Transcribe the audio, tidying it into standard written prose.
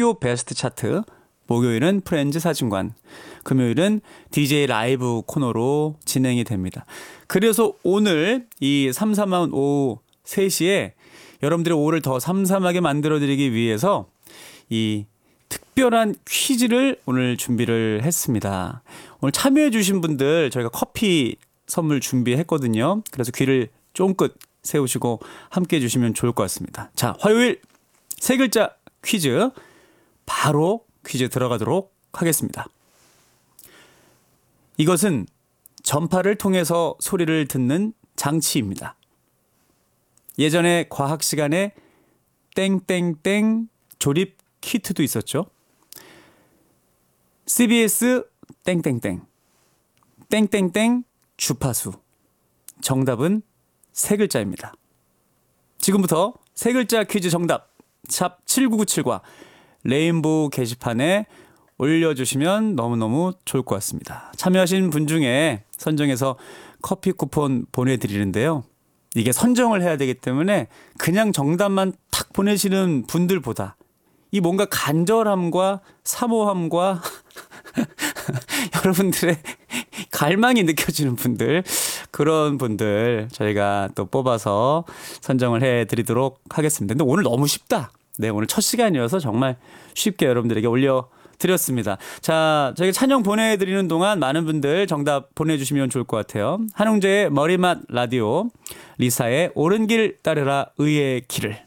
수요 베스트 차트, 목요일은 프렌즈 사진관, 금요일은 DJ 라이브 코너로 진행이 됩니다. 그래서 오늘 이 삼삼한 오후 3시에 여러분들의 오후를 더 삼삼하게 만들어드리기 위해서 이 특별한 퀴즈를 오늘 준비를 했습니다. 오늘 참여해 주신 분들 저희가 커피 선물 준비했거든요. 그래서 귀를 쫑긋 세우시고 함께 해주시면 좋을 것 같습니다. 자, 화요일 3글자 퀴즈 바로 퀴즈 들어가도록 하겠습니다. 이것은 전파를 통해서 소리를 듣는 장치입니다. 예전에 과학 시간에 땡땡땡 조립 키트도 있었죠. CBS 땡땡땡 땡땡땡 주파수. 정답은 3글자입니다. 지금부터 3글자 퀴즈 정답 샵 7997과 레인보우 게시판에 올려주시면 너무너무 좋을 것 같습니다. 참여하신 분 중에 선정해서 커피 쿠폰 보내드리는데요. 이게 선정을 해야 되기 때문에 그냥 정답만 탁 보내시는 분들보다 이 뭔가 간절함과 사모함과 여러분들의 갈망이 느껴지는 분들, 그런 분들 저희가 또 뽑아서 선정을 해드리도록 하겠습니다. 근데 오늘 너무 쉽다. 네, 오늘 첫 시간이어서 정말 쉽게 여러분들에게 올려드렸습니다. 자, 저희가 찬영 보내드리는 동안 많은 분들 정답 보내주시면 좋을 것 같아요. 한웅재의 머리맛 라디오, 리사의 옳은 길 따르라 의의 길을.